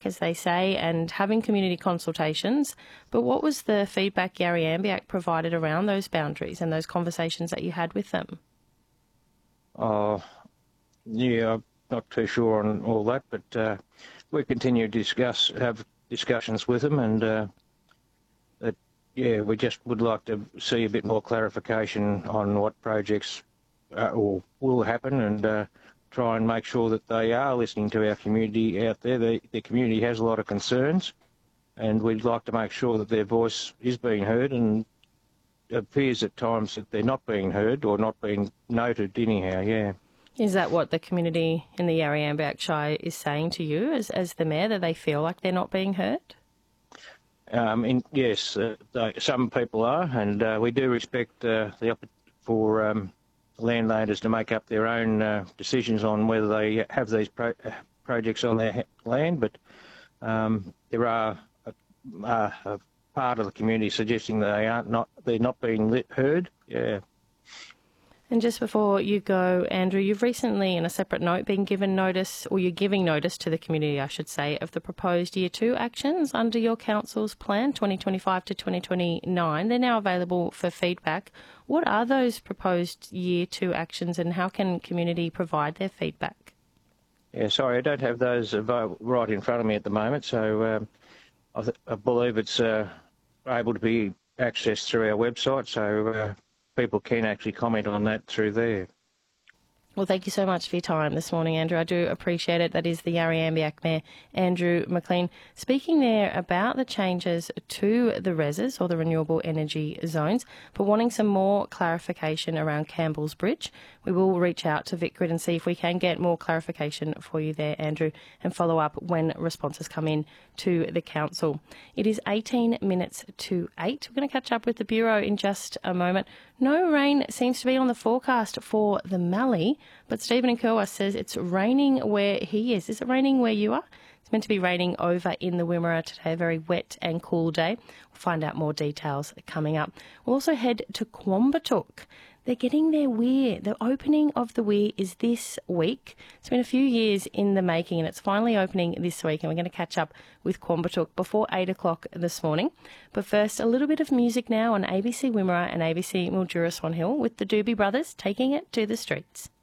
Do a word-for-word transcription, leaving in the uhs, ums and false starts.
as they say, and having community consultations. But what was the feedback Yarri Ambiac provided around those boundaries and those conversations that you had with them? Oh, yeah, I'm not too sure on all that, but uh, we continue to discuss, have discussions with them, and uh, that, yeah, we just would like to see a bit more clarification on what projects uh, or will happen, and uh, try and make sure that they are listening to our community out there. The, the community has a lot of concerns, and we'd like to make sure that their voice is being heard, and it appears at times that they're not being heard or not being noted anyhow, yeah. Is that what the community in the Yarri Ambiac Shire is saying to you as, as the Mayor, that they feel like they're not being heard? Um, in, yes, uh, they, some people are, and uh, we do respect uh, the opportunity for um, landowners to make up their own uh, decisions on whether they have these pro uh, projects on their land, but um, there are a, a, a part of the community suggesting that they aren't not they're not being lit, heard. Yeah. And just before you go, Andrew, you've recently, in a separate note, been given notice, or you're giving notice to the community, I should say, of the proposed Year two actions under your council's plan, twenty twenty-five to twenty twenty-nine. They're now available for feedback. What are those proposed Year two actions, and how can community provide their feedback? Yeah, sorry, I don't have those right in front of me at the moment, so um, I, th I believe it's uh, able to be accessed through our website, so uh, people can actually comment on that through there. Well, thank you so much for your time this morning, Andrew. I do appreciate it. That is the Yarri Ambiac Mayor, Andrew McLean, speaking there about the changes to the R E Zs, or the renewable energy zones, but wanting some more clarification around Campbell's Bridge. We will reach out to VicGrid and see if we can get more clarification for you there, Andrew, and follow up when responses come in to the council. It is eighteen minutes to eight. We're going to catch up with the Bureau in just a moment. No rain seems to be on the forecast for the Mallee, but Stephen in Kerwas says it's raining where he is. Is it raining where you are? It's meant to be raining over in the Wimmera today, a very wet and cool day. We'll find out more details coming up. We'll also head to Quambatook. They're getting their weir. The opening of the weir is this week. It's been a few years in the making, and it's finally opening this week, and we're going to catch up with Quambatook before eight o'clock this morning. But first, a little bit of music now on A B C Wimmera and A B C Mildura Swan Hill with the Doobie Brothers taking it to the streets.